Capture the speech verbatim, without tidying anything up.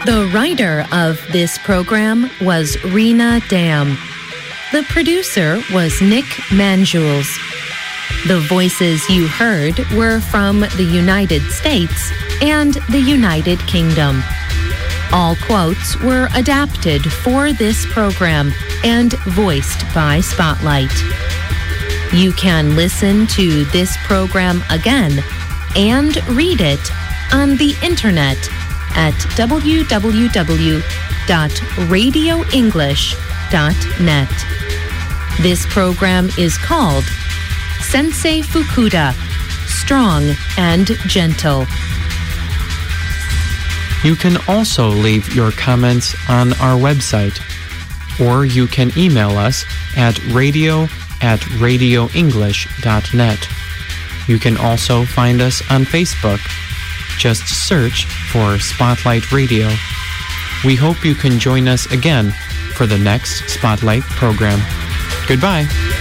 The writer of this program was Rena Dam. The producer was Nick Manjules. The voices you heard were from the United States and the United Kingdom. All quotes were adapted for this program and voiced by Spotlight. You can listen to this program again and read it on the internet at w w w dot radio english dot net. This program is called Sensei Fukuda, Strong and Gentle. You can also leave your comments on our website, or you can email us at radio at radio english dot net. You can also find us on Facebook. Just search for Spotlight Radio. We hope you can join us again for the next Spotlight program. Goodbye.